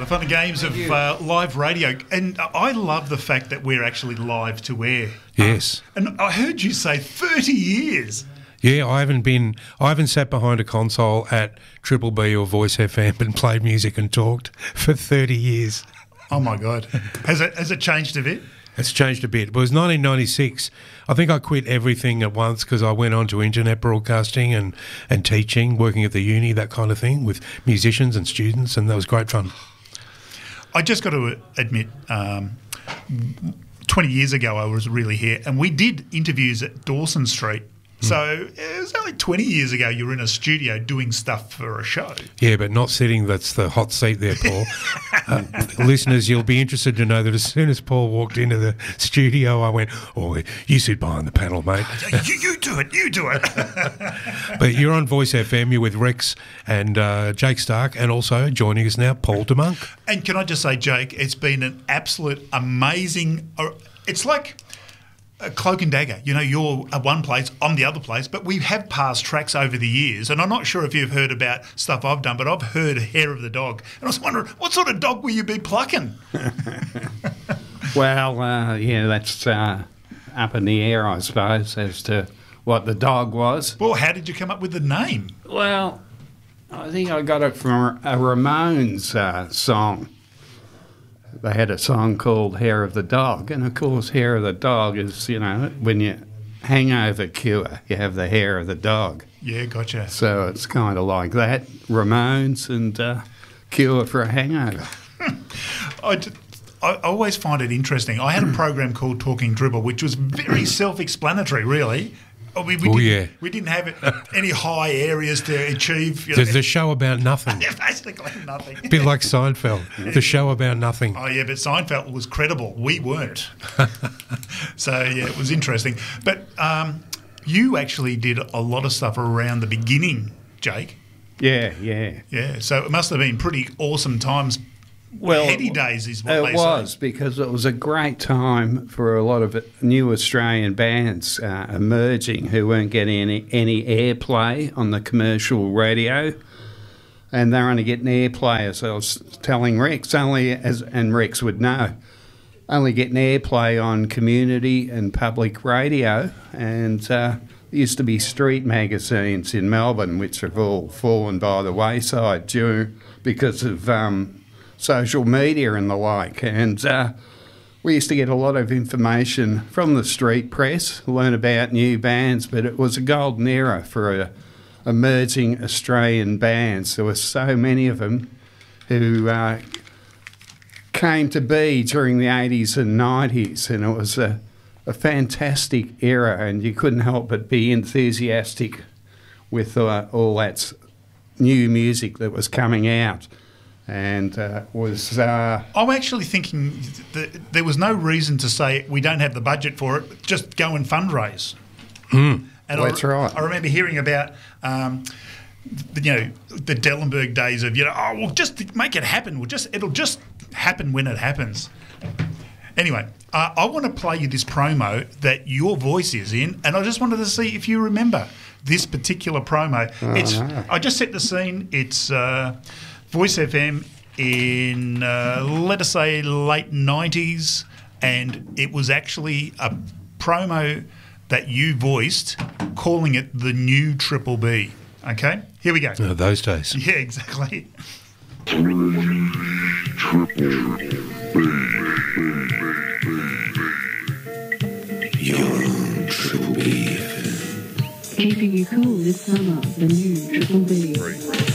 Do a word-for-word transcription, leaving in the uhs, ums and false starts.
the fun and games of uh, live radio. And I love the fact that we're actually live to air. Yes. Um, and I heard you say thirty years. Yeah, I haven't been, I haven't sat behind a console at Triple B or Voice F M and played music and talked for thirty years. Oh, my God. Has it, has it changed a bit? It's changed a bit. It was nineteen ninety-six. I think I quit everything at once because I went on to internet broadcasting and, and teaching, working at the uni, that kind of thing, with musicians and students, and that was great fun. I just got to admit, um, twenty years ago I was really here, and we did interviews at Dawson Street. So it was only twenty years ago you were in a studio doing stuff for a show. Yeah, but not sitting, that's the hot seat there, Paul. uh, listeners, you'll be interested to know that as soon as Paul walked into the studio, I went, oh, you sit behind the panel, mate. you, you do it, you do it. But you're on Voice F M, you're with Rex and uh, Jake Stark, and also joining us now, Paul de Monk. And can I just say, Jake, it's been an absolute amazing... Uh, it's like... a cloak and dagger. You know, you're at one place, I'm the other place, but we have passed tracks over the years, and I'm not sure if you've heard about stuff I've done, but I've heard Hair of the Dog, and I was wondering, what sort of dog will you be plucking? Well, uh, yeah, that's uh, up in the air, I suppose, as to what the dog was. Well, how did you come up with the name? Well, I think I got it from a Ramones uh, song. They had a song called Hair of the Dog, and of course Hair of the Dog is, you know, when you hangover cure, you have the hair of the dog. Yeah, gotcha. So it's kind of like that, Ramones and uh, cure for a hangover. I, d- I always find it interesting. I had a program called Talking Dribble, which was very self-explanatory, really. We, we, oh, didn't, yeah. we didn't have any high areas to achieve. You know. There's the show about nothing. Yeah, basically nothing. A bit like Seinfeld, the show about nothing. Oh, yeah, but Seinfeld was credible. We weren't. So, yeah, it was interesting. But um, you actually did a lot of stuff around the beginning, Jake. Yeah, yeah. Yeah, so it must have been pretty awesome times. Well, heady days is what it they was say. because it was a great time for a lot of new Australian bands uh, emerging who weren't getting any, any airplay on the commercial radio, and they're only getting airplay, as I was telling Rex, only as and Rex would know, only getting airplay on community and public radio, and uh, there used to be street magazines in Melbourne which have all fallen by the wayside due because of Um, social media and the like, and uh, we used to get a lot of information from the street press, learn about new bands, but it was a golden era for uh, emerging Australian bands. There were so many of them who uh, came to be during the eighties and nineties, and it was a, a fantastic era, and you couldn't help but be enthusiastic with uh, all that new music that was coming out. And uh, was... Uh, I'm actually thinking that there was no reason to say we don't have the budget for it, just go and fundraise. Mm. And That's I, right. I remember hearing about, um, the, you know, the Dellenberg days of, you know, oh, well, just make it happen. We'll just It'll just happen when it happens. Anyway, uh, I want to play you this promo that your voice is in, and I just wanted to see if you remember this particular promo. Oh, it's no. I just set the scene. It's... Uh, Voice F M in, uh, let us say, late nineties, and it was actually a promo that you voiced, calling it the new Triple B. Okay, here we go. Oh, those days. Yeah, exactly. Triple B. You're on Triple B. Keeping you cool this summer, the new Triple B.